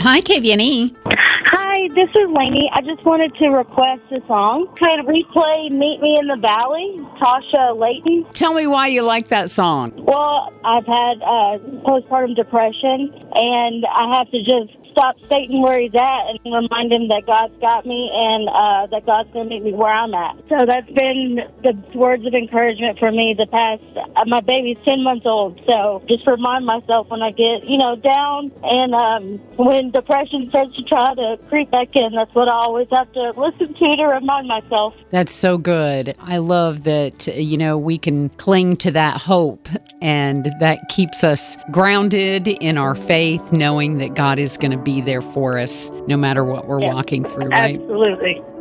Hi, KVNE. Hi, this is Lainey. I just wanted to request a song. Could replay Meet Me in the Valley, Tasha Layton. Tell me why you like that song. Well, I've had postpartum depression, and I have to just stop Satan where he's at and remind him that God's got me and that God's going to meet me where I'm at. So that's been the words of encouragement for me the past, my baby's 10 months old. So just remind myself when I get, down and when depression starts to try to creep back in, that's what I always have to listen to remind myself. That's so good. I love that, we can cling to that hope, and that keeps us grounded in our faith, knowing that God is going to be there for us no matter what we're walking through, right? Absolutely.